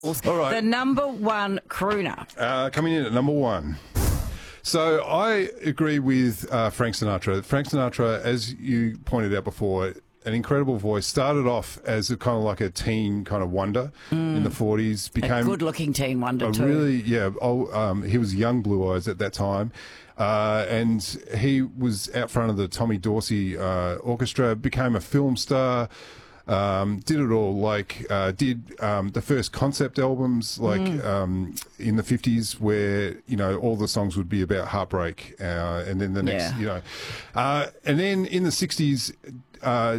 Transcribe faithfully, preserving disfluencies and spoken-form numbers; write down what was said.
All right. The number one crooner. Uh, coming in at number one. So I agree with uh, Frank Sinatra. Frank Sinatra, as you pointed out before, an incredible voice. Started off as a kind of like a teen kind of wonder mm. in the forties. Became a good-looking teen wonder a too. Really, yeah. Oh, um, he was young Blue Eyes at that time, uh, and he was out front of the Tommy Dorsey uh, Orchestra. Became a film star. Um, did it all, like uh, did um, the first concept albums, like mm. um, in the fifties, where you know all the songs would be about heartbreak, uh, and then the next, yeah. you know, uh, and then in the sixties, uh,